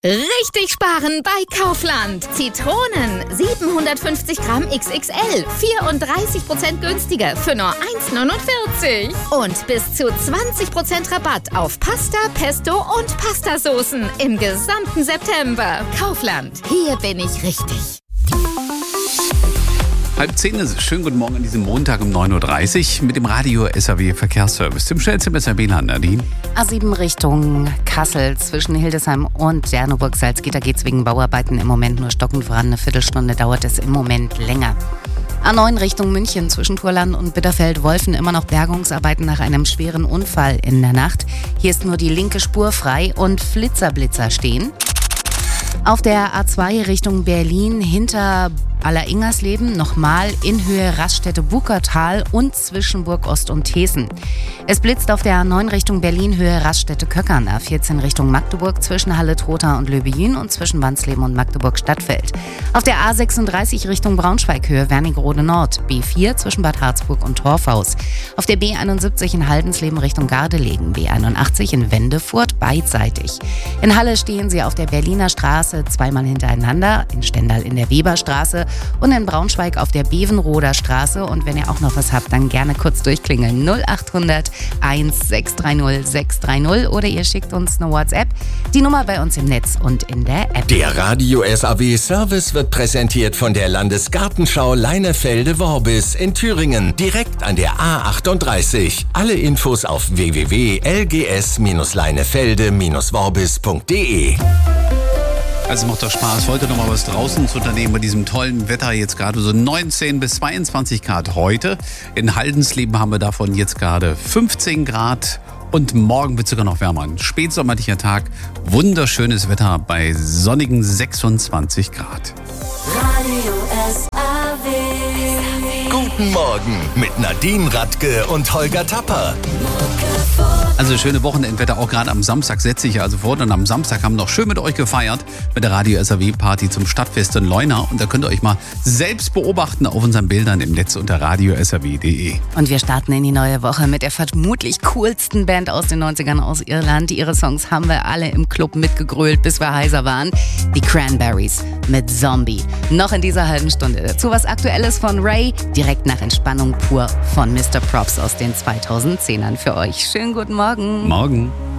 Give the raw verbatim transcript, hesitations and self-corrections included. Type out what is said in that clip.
Richtig sparen bei Kaufland. Zitronen siebenhundertfünfzig Gramm X X L, vierunddreißig Prozent günstiger für nur eins neunundvierzig. Und bis zu zwanzig Prozent Rabatt auf Pasta, Pesto und Pastasoßen im gesamten September. Kaufland, hier bin ich richtig. Halb zehn, schönen guten Morgen an diesem Montag um neun Uhr dreißig mit dem Radio S R W Verkehrsservice. Dem schnellsten S R W-Land, Nadine. A sieben Richtung Kassel zwischen Hildesheim und Derneburg-Salzgitter geht's wegen Bauarbeiten im Moment nur stockend voran. Eine Viertelstunde dauert es im Moment länger. A neun Richtung München zwischen Thurland und Bitterfeld-Wolfen immer noch Bergungsarbeiten nach einem schweren Unfall in der Nacht. Hier ist nur die linke Spur frei und Flitzerblitzer stehen. Auf der A zwei Richtung Berlin hinter Alleringers-Leben nochmal in Höhe Raststätte-Wuppertal und zwischen Burg-Ost und Thesen. Es blitzt auf der A neun Richtung Berlin Höhe Raststätte-Köckern, A vierzehn Richtung Magdeburg zwischen Halle-Trotha und Löbejün und zwischen Wansleben und Magdeburg-Stadtfeld. Auf der A sechsunddreißig Richtung Braunschweig Höhe Wernigerode Nord, B vier zwischen Bad Harzburg und Torfhaus. Auf der B einundsiebzig in Haldensleben Richtung Gardelegen, B einundachtzig in Wendefurt beidseitig. In Halle stehen sie auf der Berliner Straße zweimal hintereinander, in Stendal in der Weberstraße und in Braunschweig auf der Bevenroder Straße. Und wenn ihr auch noch was habt, dann gerne kurz durchklingeln. null achthundert eins sechs drei null sechs drei null oder ihr schickt uns eine WhatsApp. Die Nummer bei uns im Netz und in der App. Der Radio S R W Service wird präsentiert von der Landesgartenschau Leinefelde-Worbis in Thüringen, direkt an der A achtunddreißig. Alle Infos auf w w w punkt l g s leinefelde worbis punkt d e. Also macht doch Spaß, heute noch mal was draußen zu unternehmen bei diesem tollen Wetter. Jetzt gerade so neunzehn bis zweiundzwanzig Grad heute. In Haldensleben haben wir davon jetzt gerade fünfzehn Grad. Und morgen wird es sogar noch wärmer. Ein spätsommerlicher Tag. Wunderschönes Wetter bei sonnigen sechsundzwanzig Grad. Radio S R W. Guten Morgen mit Nadine Radke und Holger Tapper. Also schöne Wochenendwetter, auch gerade am Samstag setze ich also vor. Und am Samstag haben wir noch schön mit euch gefeiert mit der Radio S R W Party zum Stadtfest in Leuna. Und da könnt ihr euch mal selbst beobachten auf unseren Bildern im Netz unter radio s r w punkt d e. Und wir starten in die neue Woche mit der vermutlich coolsten Band aus den neunzigern aus Irland. Ihre Songs haben wir alle im Club mitgegrölt, bis wir heiser waren. Die Cranberries mit Zombie. Noch in dieser halben Stunde. Dazu was Aktuelles von Ray, direkt nach Entspannung pur von Mister Props aus den zweitausendzehnern für euch. Schönen guten Morgen. Morgen.